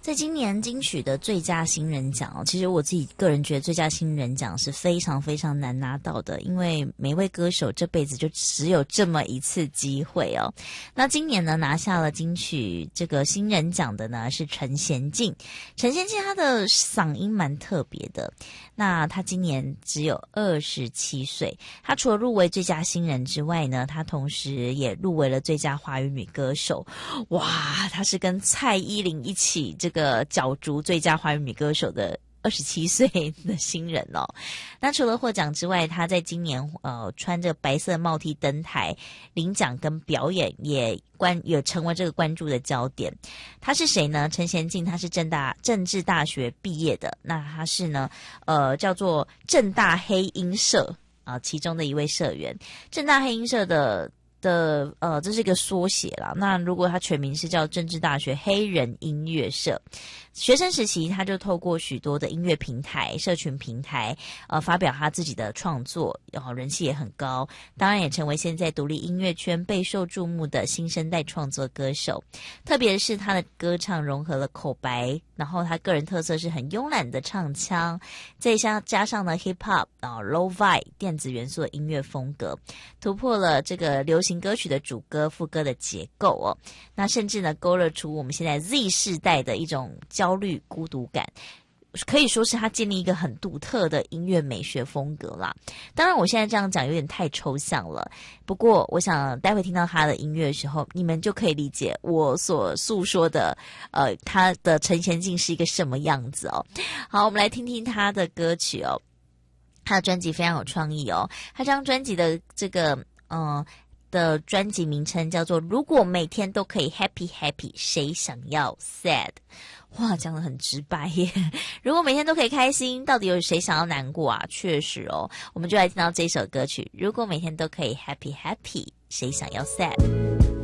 在今年金曲的最佳新人奖其实我自己个人觉得最佳新人奖是非常非常难拿到的，因为每位歌手这辈子就只有这么一次机会哦。那今年呢拿下了金曲这个新人奖的呢是陈娴静。陈娴静她的嗓音蛮特别的，那她今年只有27岁，她除了入围最佳新人之外呢，她同时也入围了最佳华语女歌手。哇，她是跟蔡依林一起这个角逐最佳华语女歌手的27岁的新人哦。那除了获奖之外，她在今年穿着白色帽 T 登台领奖跟表演也成为这个关注的焦点。她是谁呢？陈娴静，她是政治大学毕业的，那她是呢叫做政大黑鹰社其中的一位社员。政大黑鹰社的这是一个缩写啦。那如果它全名是叫政治大学黑人音乐社。学生时期他就透过许多的音乐平台、社群平台发表他自己的创作，然后人气也很高，当然也成为现在独立音乐圈备受注目的新生代创作歌手。特别是他的歌唱融合了口白，然后他个人特色是很慵懒的唱腔，再加上了 hip hop low-fi 电子元素的音乐风格，突破了这个流行歌曲的主歌副歌的结构哦。那甚至呢勾勒出我们现在 Z 世代的一种焦虑孤独感，可以说是他建立一个很独特的音乐美学风格啦。当然我现在这样讲有点太抽象了，不过我想待会听到他的音乐的时候，你们就可以理解我所诉说的他的陈娴静是一个什么样子哦。好，我们来听听他的歌曲哦。他的专辑非常有创意哦，他这张专辑的这个的专辑名称叫做如果每天都可以 happy happy 谁想要 sad。 哇，讲得很直白耶。如果每天都可以开心，到底有谁想要难过啊？确实哦，我们就来听到这首歌曲如果每天都可以 happy happy 谁想要 sad。